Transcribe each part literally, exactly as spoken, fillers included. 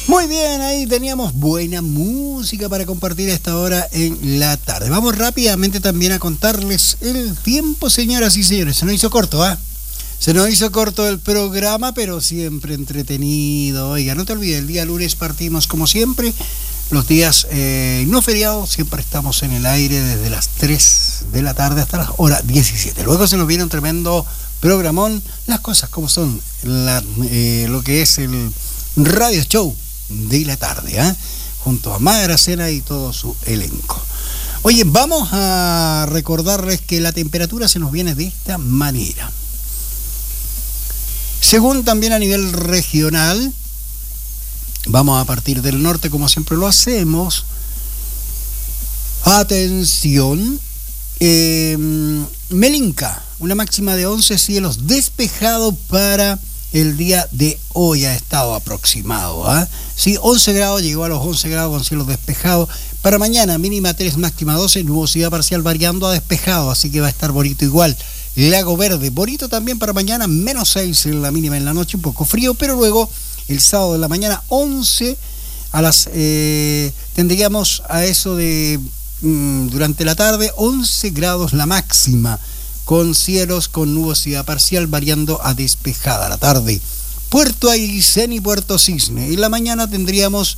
Muy bien, ahí teníamos buena música para compartir a esta hora en la tarde. Vamos rápidamente también a contarles el tiempo, señoras y señores. Se nos hizo corto, ¿ah? ¿eh? Se nos hizo corto el programa, pero siempre entretenido. Oiga, no te olvides, el día lunes partimos como siempre. Los días eh, no feriados siempre estamos en el aire desde las tres de la tarde hasta las horas diecisiete. Luego se nos viene un tremendo programón. Las cosas como son, la, eh, lo que es el radio show de la tarde, ¿eh? Junto a Magra Sena y todo su elenco. Oye, vamos a recordarles que la temperatura se nos viene de esta manera. Según también a nivel regional, vamos a partir del norte como siempre lo hacemos. Atención, eh, Melinca, una máxima de once, cielos despejados para el día de hoy ha estado aproximado, ¿eh? Sí, once grados, llegó a los once grados con cielos despejados. Para mañana, mínima tres, máxima doce, nubosidad parcial variando a despejado, así que va a estar bonito igual. Lago Verde, bonito también para mañana, menos seis en la mínima en la noche, un poco frío, pero luego el sábado de la mañana, once, a las, eh, tendríamos a eso de, mmm, durante la tarde, once grados la máxima, con cielos con nubosidad parcial variando a despejada la tarde. Puerto Aysén y Puerto Cisne. Y la mañana tendríamos,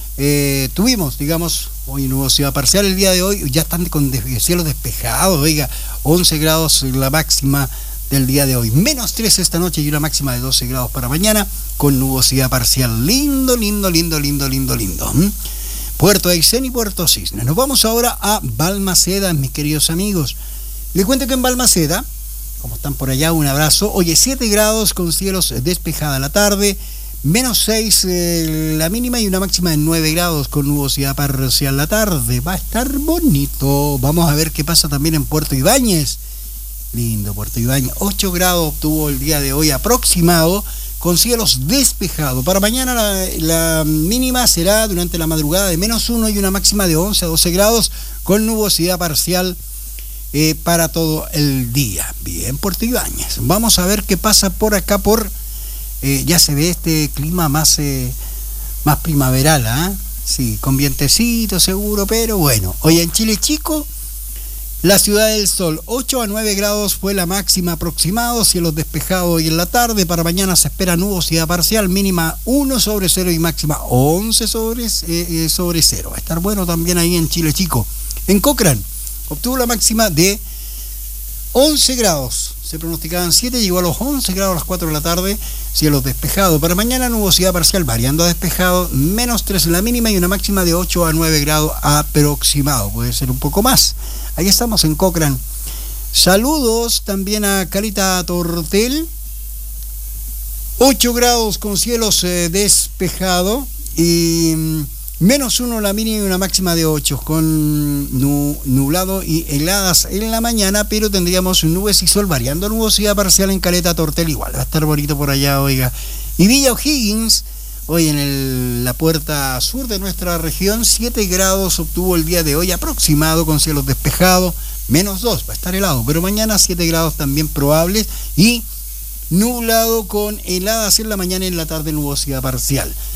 eh, tuvimos, digamos, hoy nubosidad parcial. El día de hoy ya están con cielos despejados, oiga, once grados la máxima del día de hoy. Menos tres esta noche y una máxima de doce grados para mañana con nubosidad parcial. Lindo, lindo, lindo, lindo, lindo, lindo. ¿Mm? Puerto Aysén y Puerto Cisne. Nos vamos ahora a Balmaceda, mis queridos amigos. Les cuento que en Balmaceda, como están por allá, un abrazo. Oye, siete grados con cielos despejada la tarde, menos seis eh, la mínima y una máxima de nueve grados con nubosidad parcial la tarde. Va a estar bonito. Vamos a ver qué pasa también en Puerto Ibáñez. Lindo Puerto Ibáñez. ocho grados obtuvo el día de hoy aproximado con cielos despejados. Para mañana la, la mínima será durante la madrugada de menos uno y una máxima de once a doce grados con nubosidad parcial Eh, para todo el día. Bien, Puerto Ibáñez. Vamos a ver qué pasa por acá, por eh, ya se ve este clima más eh, más primaveral, ¿eh? Sí, con vientecito seguro, pero bueno. Hoy en Chile Chico, la Ciudad del Sol, ocho a nueve grados fue la máxima aproximado, cielos despejados hoy en la tarde. Para mañana se espera nubosidad parcial, mínima uno sobre cero y máxima once sobre, eh, sobre cero. Va a estar bueno también ahí en Chile Chico. En Cochrane obtuvo la máxima de once grados. Se pronosticaban siete, llegó a los once grados a las cuatro de la tarde. Cielos despejados. Para mañana nubosidad parcial variando a despejado. Menos tres en la mínima y una máxima de ocho a nueve grados aproximado. Puede ser un poco más. Ahí estamos en Cochrane. Saludos también a Carita Tortel. ocho grados con cielos eh, despejados. Y menos uno la mínima y una máxima de ocho, con nublado y heladas en la mañana, pero tendríamos nubes y sol variando nubosidad parcial en Caleta Tortel igual. Va a estar bonito por allá, oiga. Y Villa O'Higgins, hoy en el, la puerta sur de nuestra región, siete grados obtuvo el día de hoy aproximado con cielos despejados, menos dos, va a estar helado, pero mañana siete grados también probables y nublado con heladas en la mañana y en la tarde nubosidad parcial.